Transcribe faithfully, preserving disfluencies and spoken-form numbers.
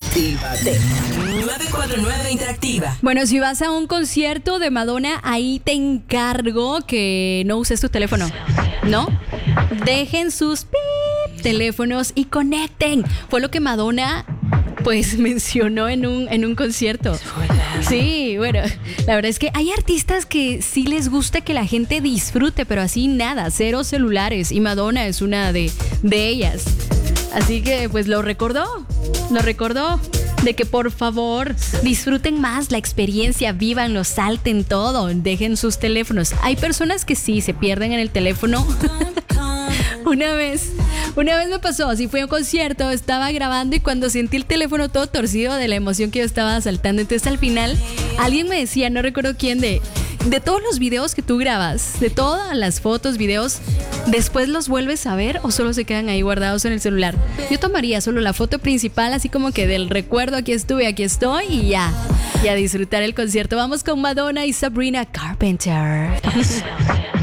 Actívate. nueve cuatro nueve Interactiva. Bueno, si vas a un concierto de Madonna, ahí te encargo que no uses tu teléfono, ¿no? Dejen sus pip teléfonos y conecten. Fue lo que Madonna pues mencionó en un, en un concierto. Sí, bueno, la verdad es que hay artistas que sí les gusta que la gente disfrute, pero así nada, cero celulares, y Madonna es una de, de ellas. Así que pues lo recordó, lo recordó de que por favor disfruten más la experiencia, vívanlo, salten todo, dejen sus teléfonos. Hay personas que sí se pierden en el teléfono. Una vez, una vez me pasó, así fui a un concierto, estaba grabando y cuando sentí el teléfono todo torcido de la emoción que yo estaba saltando, entonces al final alguien me decía, no recuerdo quién, de, de todos los videos que tú grabas, de todas las fotos, videos, ¿después los vuelves a ver o solo se quedan ahí guardados en el celular? Yo tomaría solo la foto principal, así como que del recuerdo, aquí estuve, aquí estoy y ya, y a disfrutar el concierto. Vamos con Madonna y Sabrina Carpenter.